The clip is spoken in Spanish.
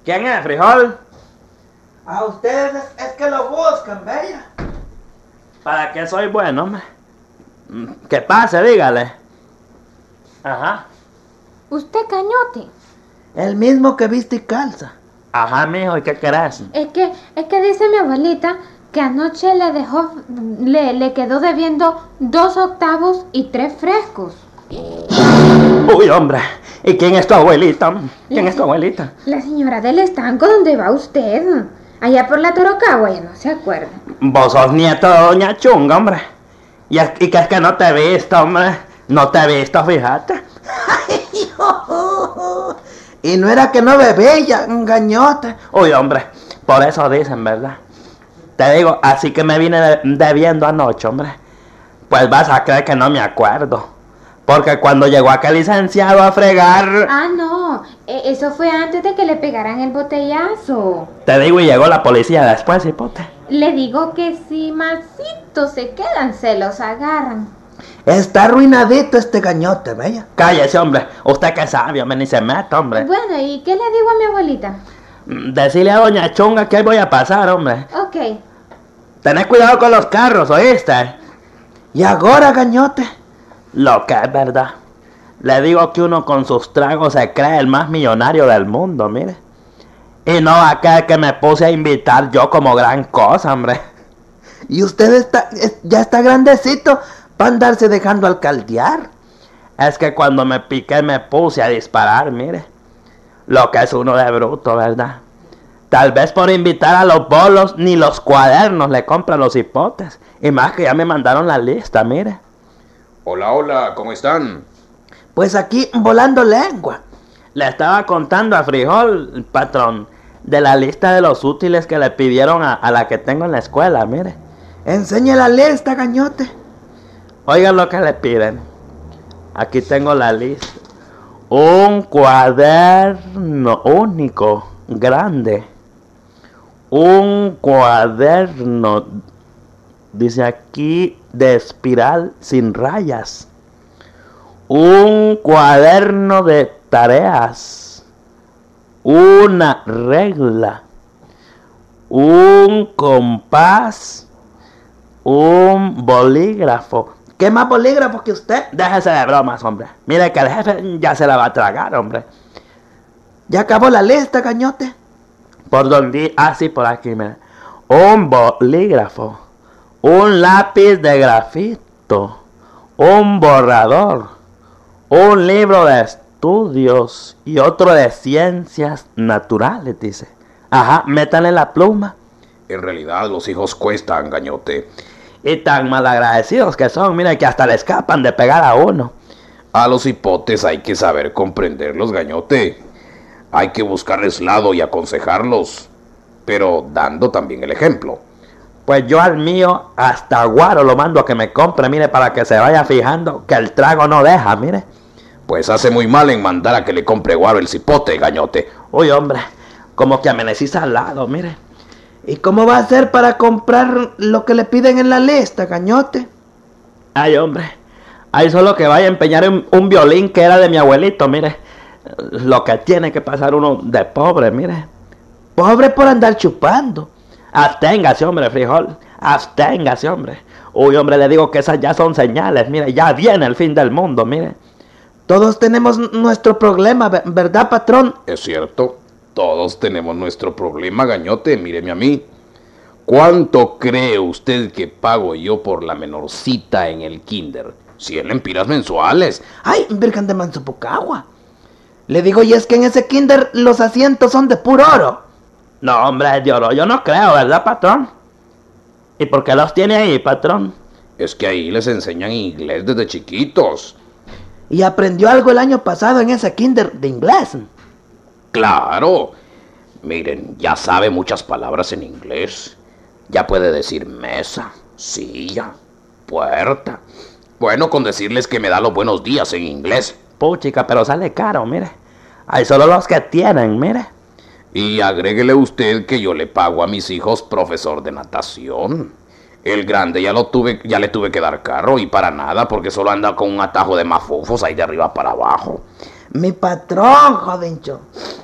¿Quién es, frijol? A ustedes es que lo buscan, bella. ¿Para qué soy bueno, hombre? Que pase, dígale. Ajá. ¿Usted, Cañote? El mismo que viste y calza. Ajá, mijo, ¿y qué querés? Es que dice mi abuelita que anoche le quedó debiendo 2 octavos y 3 frescos. Uy, hombre. ¿Y quién es tu abuelita? ¿Quién es tu abuelita? La señora del estanco, ¿dónde va usted? Allá por la Torocagua, ya no se acuerda. Vos sos nieto de doña Chunga, hombre. Y que es que no te he visto, hombre. No te he visto, fíjate. Y no era que no bebé, ya, Gañote. Uy, hombre, por eso dicen, ¿verdad? Te digo, así que me vine debiendo anoche, hombre. Pues vas a creer que no me acuerdo. Porque cuando llegó aquel licenciado a fregar... Ah, no, eso fue antes de que le pegaran el botellazo. Te digo, y llegó la policía después, hipote. Le digo que si masitos se quedan, se los agarran. Está arruinadito este Gañote, bella. Cállese, hombre. Usted que sabe, hombre, ni se mete, hombre. Bueno, ¿y qué le digo a mi abuelita? Decirle a doña Chunga que ahí voy a pasar, hombre. Ok. Tenés cuidado con los carros, ¿oíste? ¿Y ahora, Gañote? Lo que es verdad. Le digo que uno con sus tragos se cree el más millonario del mundo, mire. Y no aquel que me puse a invitar yo como gran cosa, hombre. ¿Y usted ya está grandecito para andarse dejando alcaldear? Es que cuando me piqué me puse a disparar, mire. Lo que es uno de bruto, ¿verdad? Tal vez por invitar a los bolos ni los cuadernos le compran los hipotes. Y más que ya me mandaron la lista, mire. Hola, hola, ¿cómo están? Pues aquí volando lengua. Le estaba contando a Frijol, patrón, de la lista de los útiles que le pidieron a la que tengo en la escuela, mire. Enseñe la lista, Gañote. Oigan lo que le piden. Aquí tengo la lista. Un cuaderno único, grande. Un cuaderno, dice aquí, de espiral sin rayas. Un cuaderno de tareas. Una regla. Un compás. Un bolígrafo. ¿Qué más bolígrafo que usted? Déjese de bromas, hombre. Mire que el jefe ya se la va a tragar, hombre. ¿Ya acabó la lista, Gañote? ¿Por dónde? Ah, sí, por aquí, mire. Un bolígrafo. Un lápiz de grafito. Un borrador. Un libro de estudios. Y otro de ciencias naturales, dice. Ajá, métanle la pluma. En realidad los hijos cuestan, Gañote. Y tan malagradecidos que son, mire que hasta le escapan de pegar a uno. A los hipotes hay que saber comprenderlos, Gañote. Hay que buscarles lado y aconsejarlos, pero dando también el ejemplo. Pues yo al mío hasta guaro lo mando a que me compre, mire, para que se vaya fijando que el trago no deja, mire. Pues hace muy mal en mandar a que le compre guaro el cipote, Gañote. Uy, hombre, como que amanecís al lado, mire. ¿Y cómo va a hacer para comprar lo que le piden en la lista, Gañote? Ay, hombre, ahí solo que vaya a empeñar un violín que era de mi abuelito, mire. Lo que tiene que pasar uno de pobre, mire. Pobre por andar chupando. Absténgase, hombre, Frijol. Absténgase, hombre. Uy, hombre, le digo que esas ya son señales, mire. Ya viene el fin del mundo, mire. Todos tenemos nuestro problema, ¿verdad, patrón? Es cierto, todos tenemos nuestro problema, Gañote. Míreme a mí. ¿Cuánto cree usted que pago yo por la menorcita en el kinder? 100 lempiras mensuales. Ay, Virgen de Manzapocagua. Le digo, y es que en ese kinder los asientos son de puro oro. No, hombre, de oro yo no creo, ¿verdad, patrón? ¿Y por qué los tiene ahí, patrón? Es que ahí les enseñan inglés desde chiquitos. ¿Y aprendió algo el año pasado en ese kinder de inglés? Claro. Miren, ya sabe muchas palabras en inglés. Ya puede decir mesa, silla, puerta. Bueno, con decirles que me da los buenos días en inglés. Puchica, pero sale caro, mire. Hay solo los que tienen, mire. Y agréguele usted que yo le pago a mis hijos profesor de natación. El grande ya le tuve que dar carro y para nada porque solo anda con un atajo de mafufos ahí de arriba para abajo. Mi patrón, jovencho.